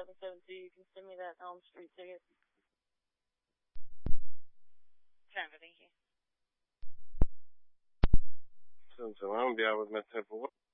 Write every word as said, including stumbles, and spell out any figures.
seven seven two. You can send me that Elm Street ticket. Thank you. Since I'm going to be out with my type of